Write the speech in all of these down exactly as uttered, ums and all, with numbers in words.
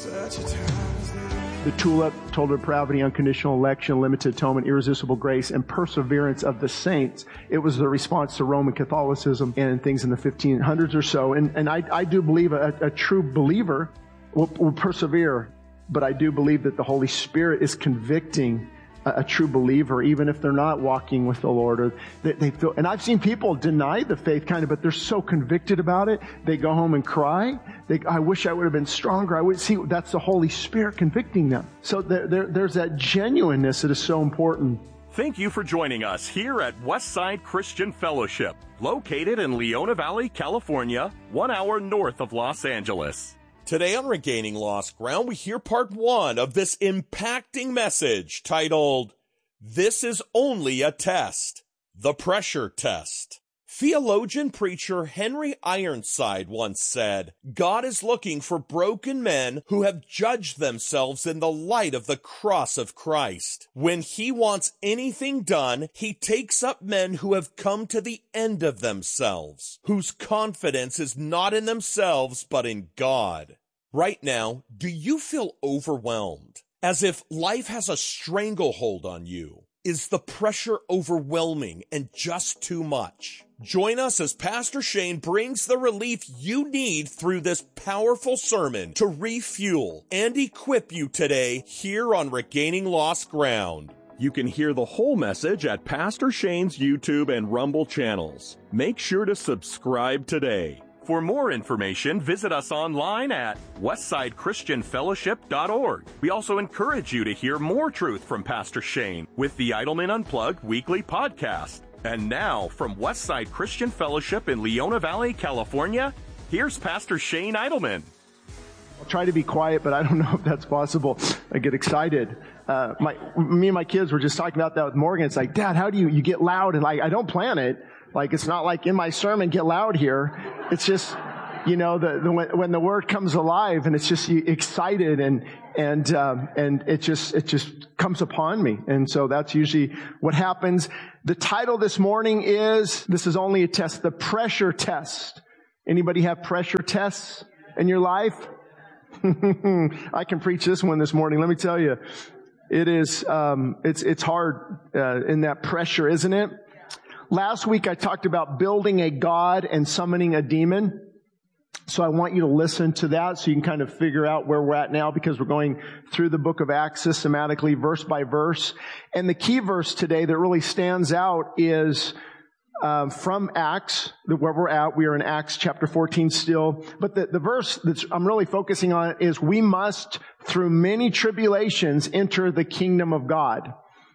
The TULIP, total depravity, unconditional election, limited atonement, irresistible grace, and perseverance of the saints. It was the response to Roman Catholicism and things in the fifteen hundreds or so. And, and I, I do believe a, a true believer will, will persevere, but I do believe that the Holy Spirit is convicting a, a true believer, even if they're not walking with the Lord, or they, they feel. And I've seen people deny the faith, kind of, but they're so convicted about it, they go home and cry. They, I wish I would have been stronger. I would see that's the Holy Spirit convicting them. So there, there, there's that genuineness that is so important. Thank you for joining us here at Westside Christian Fellowship, located in Leona Valley, California, one hour north of Los Angeles. Today on Regaining Lost Ground, we hear part one of this impacting message titled, This is Only a Test, the Pressure Test. Theologian preacher Henry Ironside once said, God is looking for broken men who have judged themselves in the light of the cross of Christ. When he wants anything done, he takes up men who have come to the end of themselves, whose confidence is not in themselves but in God. Right now, do you feel overwhelmed? As if life has a stranglehold on you? Is the pressure overwhelming and just too much? Join us as Pastor Shane brings the relief you need through this powerful sermon to refuel and equip you today here on Regaining Lost Ground. You can hear the whole message at Pastor Shane's YouTube and Rumble channels. Make sure to subscribe today. For more information, visit us online at westside christian fellowship dot org. We also encourage you to hear more truth from Pastor Shane with the Idleman Unplugged weekly podcast. And now, from Westside Christian Fellowship in Leona Valley, California, here's Pastor Shane Idleman. I'll try to be quiet, but I don't know if that's possible. I get excited. Uh, my, me and my kids were just talking about that with Morgan. It's like, Dad, how do you, you get loud? And like, I don't plan it. Like, it's not like in my sermon, get loud here. It's just, you know, the, the when, when the word comes alive, and it's just you excited, and and um, and it just it just comes upon me. And so that's usually what happens. The title this morning is, this is only a test, the pressure test. Anybody have pressure tests in your life? I can preach this one this morning. Let me tell you, it is um, it's it's hard uh, in that pressure, isn't it? Last week I talked about building a god and summoning a demon. So I want you to listen to that so you can kind of figure out where we're at now, because we're going through the book of Acts systematically, verse by verse. And the key verse today that really stands out is um, from Acts, where we're at. We are in Acts chapter fourteen still. But the, the verse that I'm really focusing on is, we must, through many tribulations, enter the kingdom of God.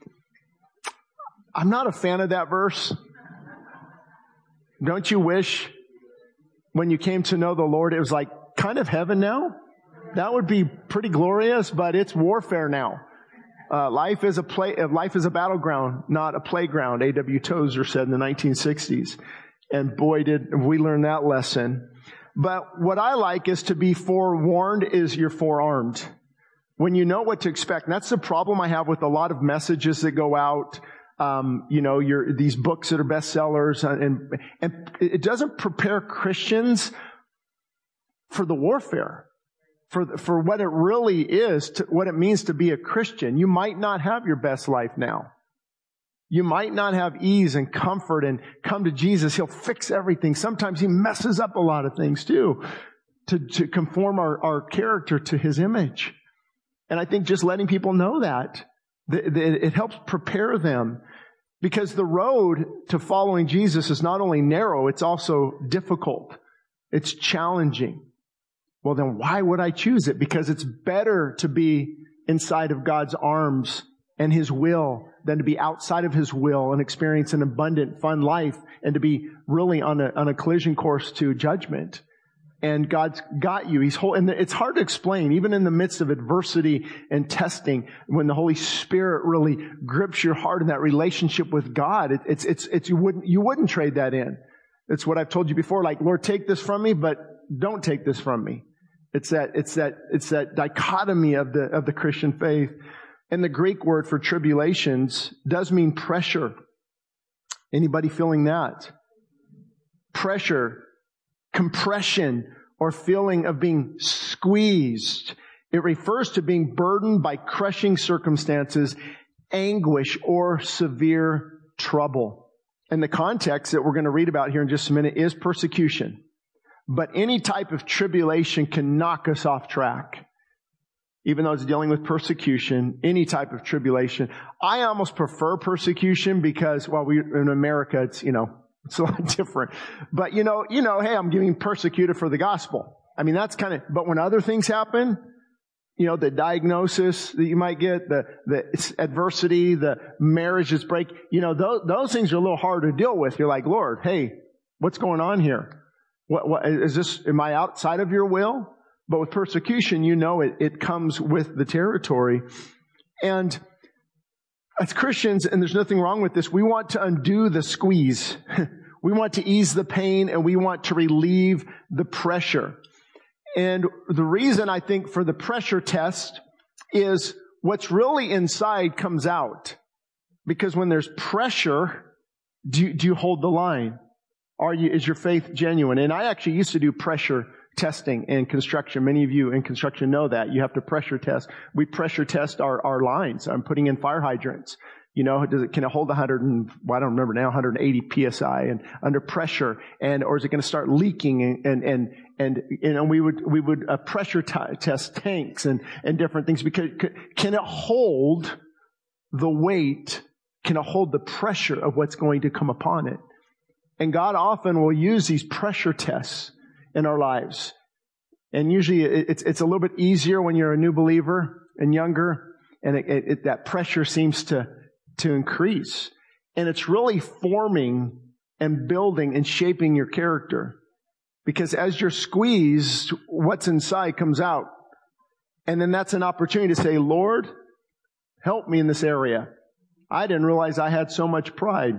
I'm not a fan of that verse. Don't you wish when you came to know the Lord, it was like kind of heaven now? That would be pretty glorious, but it's warfare now. Uh, life is a play, life is a battleground, not a playground. A W Tozer said in the nineteen sixties. And boy, did we learn that lesson. But what I like is to be forewarned is you're forearmed. When you know what to expect. And that's the problem I have with a lot of messages that go out. Um, you know, your, these books that are bestsellers, and, and it doesn't prepare Christians for the warfare, for, for what it really is, to, what it means to be a Christian. You might not have your best life now. You might not have ease and comfort, and come to Jesus. He'll fix everything. Sometimes He messes up a lot of things too, to, to conform our, our character to His image. And I think just letting people know that, it helps prepare them, because the road to following Jesus is not only narrow, it's also difficult. It's challenging. Well, then why would I choose it? Because it's better to be inside of God's arms and His will than to be outside of His will and experience an abundant, fun life, and to be really on a, on a collision course to judgment. And God's got you. He's whole, and it's hard to explain, even in the midst of adversity and testing, when the Holy Spirit really grips your heart in that relationship with God. It, it's, it's, it's, you wouldn't, you wouldn't trade that in. It's what I've told you before, like, Lord, take this from me, but don't take this from me. It's that, it's that, it's that dichotomy of the, of the Christian faith. And the Greek word for tribulations does mean pressure. Anybody feeling that? Pressure. Compression, or feeling of being squeezed. It refers to being burdened by crushing circumstances, anguish, or severe trouble. And the context that we're going to read about here in just a minute is persecution. But any type of tribulation can knock us off track. Even though it's dealing with persecution, any type of tribulation. I almost prefer persecution because, well, we, in America, it's, you know, it's a lot different. But, you know, you know, hey, I'm getting persecuted for the gospel. I mean, that's kind of, but when other things happen, you know, the diagnosis that you might get, the, the adversity, the marriages break, you know, those, those things are a little hard to deal with. You're like, Lord, hey, what's going on here? What, what, is this, am I outside of your will? But with persecution, you know it, it comes with the territory. And as Christians, and there's nothing wrong with this, we want to undo the squeeze. We want to ease the pain and we want to relieve the pressure. And the reason I think for the pressure test is what's really inside comes out. Because when there's pressure, do you, do you hold the line? Are you, is your faith genuine? And I actually used to do pressure testing in construction. Many of you in construction know that. You have to pressure test. We pressure test our, our lines. I'm putting in fire hydrants. You know, does it, can it hold one hundred and, well, I don't remember now, one hundred eighty P S I and under pressure? And, or is it going to start leaking? And, and, and, you know, we would, we would uh, pressure t- test tanks and, and different things because can it hold the weight? Can it hold the pressure of what's going to come upon it? And God often will use these pressure tests in our lives. And usually it's, it's a little bit easier when you're a new believer and younger, and it, it, that pressure seems to, to increase. And it's really forming and building and shaping your character. Because as you're squeezed, what's inside comes out. And then that's an opportunity to say, Lord, help me in this area. I didn't realize I had so much pride.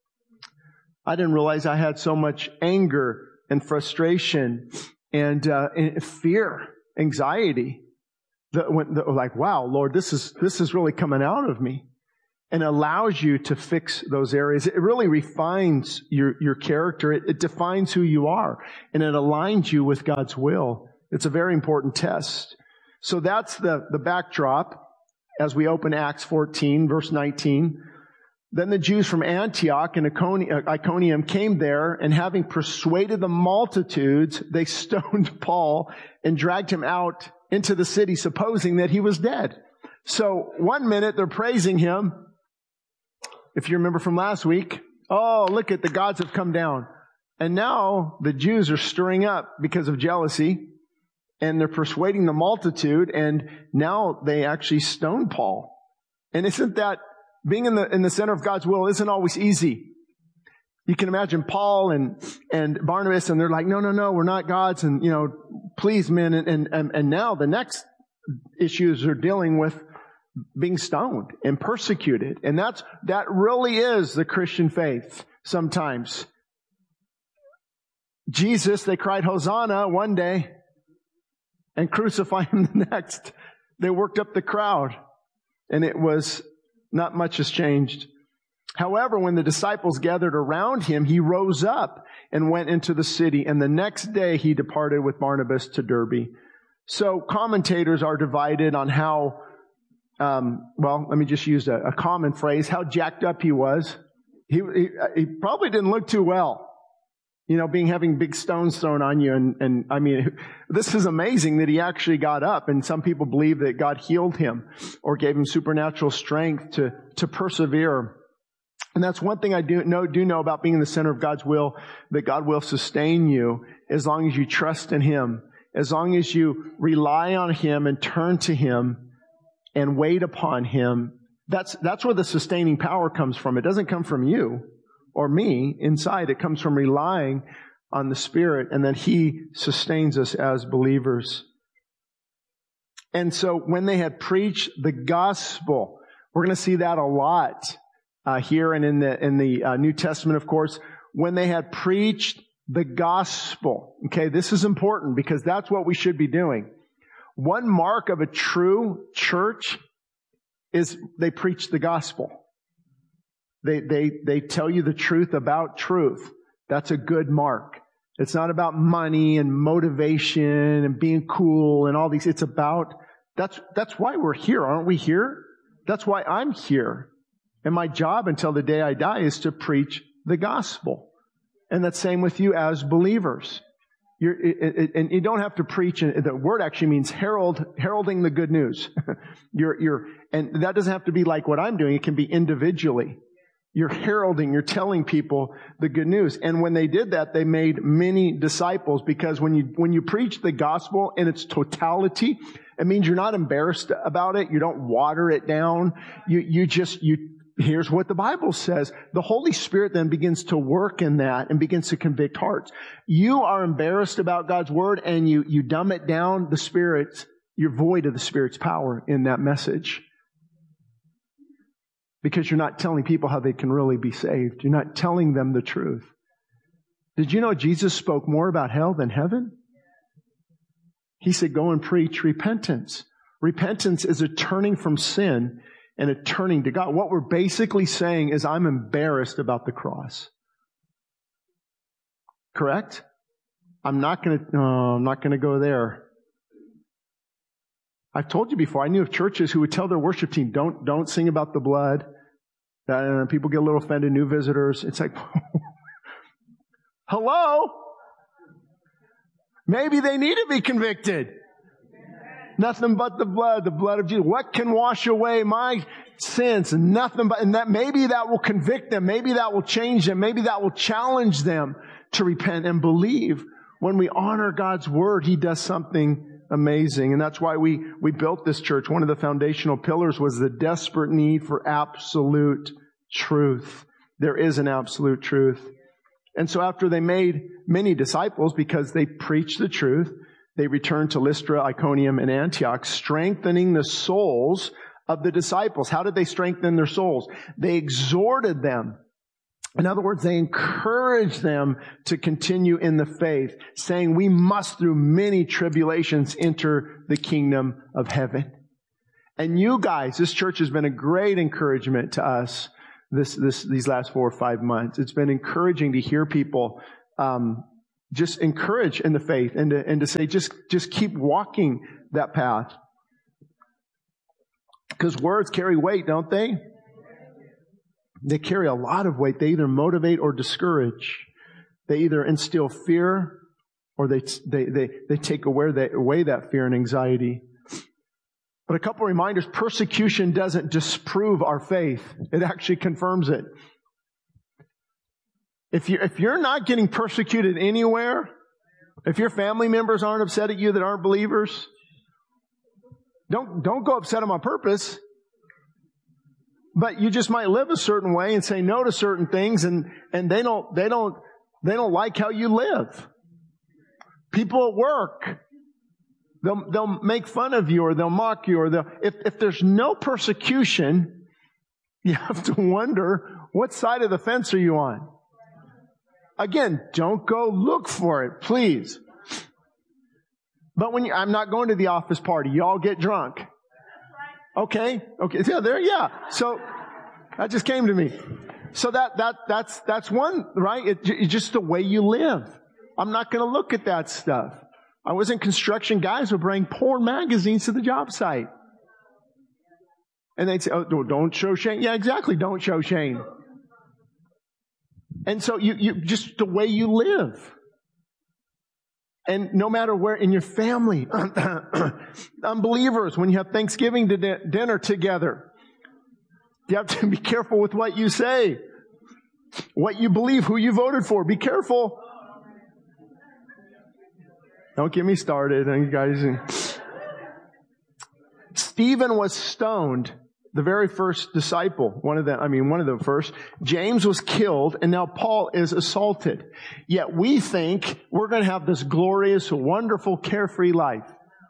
I didn't realize I had so much anger and frustration and, uh, and fear, anxiety. The, when, the, like, wow, Lord, this is, this is really coming out of me, and allows you to fix those areas. It really refines your, your character. It, it defines who you are, and it aligns you with God's will. It's a very important test. So that's the, the backdrop as we open Acts fourteen, verse nineteen. Then the Jews from Antioch and Iconium came there, and having persuaded the multitudes, they stoned Paul and dragged him out into the city, supposing that he was dead. So one minute they're praising him. If you remember from last week, oh, look at the gods have come down. And now the Jews are stirring up because of jealousy, and they're persuading the multitude, and now they actually stone Paul. And isn't that being in the, in the center of God's will isn't always easy. You can imagine Paul and, and Barnabas, and they're like, no, no, no, we're not gods. And, you know, please, men. And, and, and now the next issues are dealing with being stoned and persecuted. And that's, that really is the Christian faith sometimes. Jesus, they cried Hosanna one day and crucify him the next. They worked up the crowd, and it was not much has changed. However, when the disciples gathered around him, he rose up and went into the city. And the next day he departed with Barnabas to Derbe. So commentators are divided on how, um, well, let me just use a, a common phrase, how jacked up he was. He, he, he probably didn't look too well. You know, being having big stones thrown on you. And, and I mean, this is amazing that he actually got up. And some people believe that God healed him or gave him supernatural strength to, to persevere. And that's one thing I do know, do know about being in the center of God's will, that God will sustain you as long as you trust in him, as long as you rely on him and turn to him and wait upon him. That's, that's where the sustaining power comes from. It doesn't come from you or me inside. It comes from relying on the Spirit, and that he sustains us as believers. And so when they had preached the gospel, we're going to see that a lot uh, here and in the in the uh, New Testament, of course. When they had preached the gospel, okay, this is important because that's what we should be doing. One mark of a true church is they preach the gospel. They, they, they tell you the truth about truth. That's a good mark. It's not about money and motivation and being cool and all these. It's about That's, that's why we're here, aren't we here? That's why I'm here. And my job until the day I die is to preach the gospel. And that's same with you as believers. You're, it, it, and you don't have to preach. And the word actually means herald, heralding the good news. you're, you're, and that doesn't have to be like what I'm doing. It can be individually. You're heralding, you're telling people the good news. And when they did that, they made many disciples, because when you, when you preach the gospel in its totality, it means you're not embarrassed about it. You don't water it down. You, you just, you, here's what the Bible says. The Holy Spirit then begins to work in that and begins to convict hearts. You are embarrassed about God's word and you, you dumb it down. The Spirit, you're void of the Spirit's power in that message. Because you're not telling people how they can really be saved. You're not telling them the truth. Did you know Jesus spoke more about hell than heaven? He said, go and preach repentance. Repentance is a turning from sin and a turning to God. What we're basically saying is, I'm embarrassed about the cross. Correct? I'm not going to, no, I'm not going to go there. I've told you before, I knew of churches who would tell their worship team, don't, don't sing about the blood. Uh, people get a little offended, new visitors. It's like, hello? Maybe they need to be convicted. Nothing but the blood, the blood of Jesus. What can wash away my sins? Nothing but, and that maybe that will convict them. Maybe that will change them. Maybe that will challenge them to repent and believe. When we honor God's word, He does something amazing. And that's why we, we built this church. One of the foundational pillars was the desperate need for absolute truth. There is an absolute truth. And so after they made many disciples, because they preached the truth, they returned to Lystra, Iconium, and Antioch, strengthening the souls of the disciples. How did they strengthen their souls? They exhorted them. In other words, they encouraged them to continue in the faith, saying, we must through many tribulations enter the kingdom of heaven. And you guys, this church has been a great encouragement to us this, this, these last four or five months. It's been encouraging to hear people, um, just encourage in the faith and to, and to say, just, just keep walking that path. Because words carry weight, don't they? They carry a lot of weight. They either motivate or discourage. They either instill fear or they, they, they, they take away that, away that fear and anxiety. But a couple reminders, persecution doesn't disprove our faith. It actually confirms it. If you, if you're not getting persecuted anywhere, if your family members aren't upset at you that aren't believers, don't, don't go upset them on purpose. But you just might live a certain way and say no to certain things, and, and they don't, they don't, they don't like how you live. People at work, they'll, they'll make fun of you or they'll mock you or they'll, if, if there's no persecution, you have to wonder, what side of the fence are you on? Again, don't go look for it, please. But when you, I'm not going to the office party, you all get drunk. Okay, okay, yeah, there, yeah. So, that just came to me. So that, that, that's, that's one, right? It, it's just the way you live. I'm not gonna look at that stuff. I was in construction, guys would bring porn magazines to the job site. And they'd say, oh, don't show Shane. Yeah, exactly, don't show Shane. And so you, you, just the way you live. And no matter where in your family, unbelievers, when you have Thanksgiving dinner together, you have to be careful with what you say, what you believe, who you voted for. Be careful. Don't get me started, you guys. Stephen was stoned. The very first disciple, one of the, I mean, one of the first. James was killed, and now Paul is assaulted. Yet we think we're going to have this glorious, wonderful, carefree life.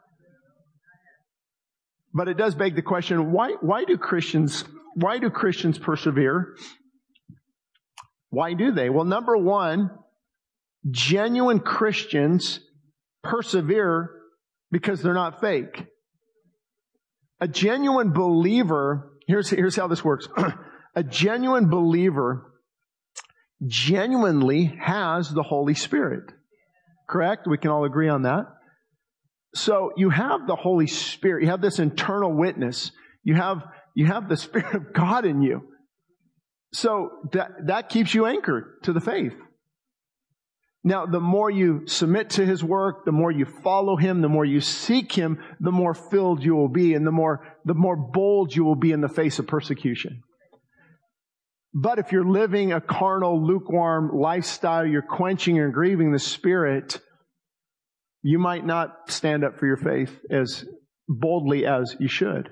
But it does beg the question, why, why do Christians, why do Christians persevere? Why do they? Well, number one, genuine Christians persevere because they're not fake. A genuine believer, here's, here's how this works. A genuine believer genuinely has the Holy Spirit. Correct? We can all agree on that. So you have the Holy Spirit. You have this internal witness. You have, you have the Spirit of God in you. So that, that keeps you anchored to the faith. Now, the more you submit to His work, the more you follow Him, the more you seek Him, the more filled you will be, and the more, the more bold you will be in the face of persecution. But if you're living a carnal, lukewarm lifestyle, you're quenching and grieving the Spirit, you might not stand up for your faith as boldly as you should.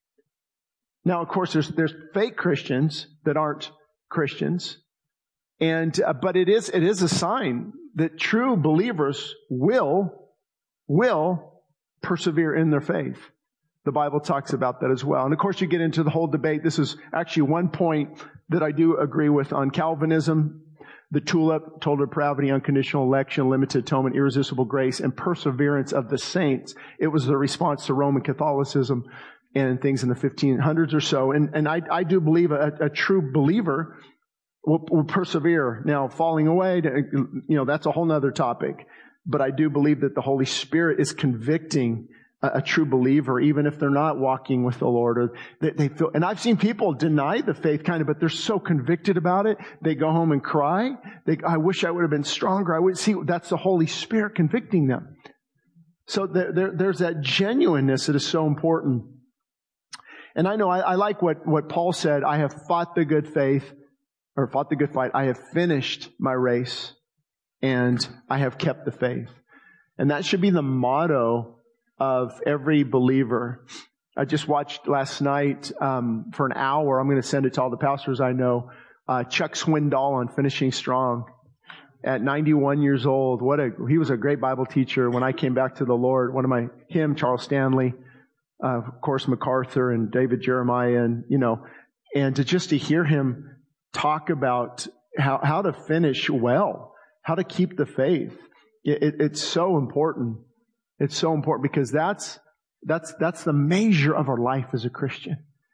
Now, of course, there's, there's fake Christians that aren't Christians. And, uh, but it is, it is a sign that true believers will, will persevere in their faith. The Bible talks about that as well. And of course, you get into the whole debate. This is actually one point that I do agree with on Calvinism. The tulip, total depravity, unconditional election, limited atonement, irresistible grace, and perseverance of the saints. It was the response to Roman Catholicism and things in the fifteen hundreds or so. And, and I, I do believe a, a true believer will, will persevere. Now, falling away, you know, that's a whole nother topic. But I do believe that the Holy Spirit is convicting a, a true believer, even if they're not walking with the Lord. Or they, they feel, and I've seen people deny the faith kind of, but they're so convicted about it. They go home and cry. They, I wish I would have been stronger. I would see, that's the Holy Spirit convicting them. So there, there, there's that genuineness that is so important. And I know I, I like what, what Paul said. I have fought the good faith, or fought the good fight. I have finished my race, and I have kept the faith. And that should be the motto of every believer. I just watched last night um, for an hour. I'm going to send it to all the pastors I know. Uh, Chuck Swindoll on Finishing Strong. At ninety-one years old, what a he was a great Bible teacher. When I came back to the Lord, one of my him Charles Stanley. Uh, of course, MacArthur and David Jeremiah, and, you know, and to just to hear him talk about how, how to finish well, how to keep the faith. It, it, it's so important. It's so important because that's, that's, that's the measure of our life as a Christian.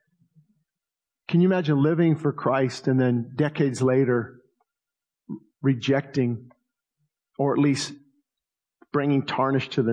Can you imagine living for Christ and then decades later rejecting, or at least bringing tarnish to the